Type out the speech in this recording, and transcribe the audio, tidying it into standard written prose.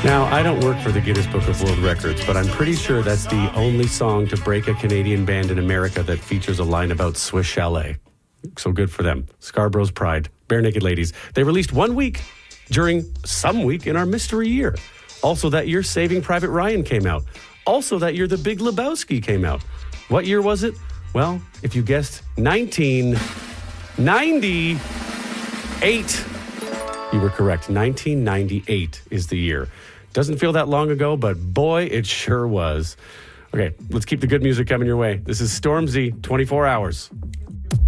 Now, I don't work for the Guinness Book of World Records, but I'm pretty sure that's the only song to break a Canadian band in America that features a line about Swiss Chalet. So good for them. Scarborough's Pride, Bare Naked Ladies. They released 1 week during some week in our mystery year. Also that year, Saving Private Ryan came out. Also that year, The Big Lebowski came out. What year was it? Well, if you guessed 1998, you were correct. 1998 is the year. Doesn't feel that long ago, but boy, it sure was. Okay, let's keep the good music coming your way. This is Stormzy, 24 Hours.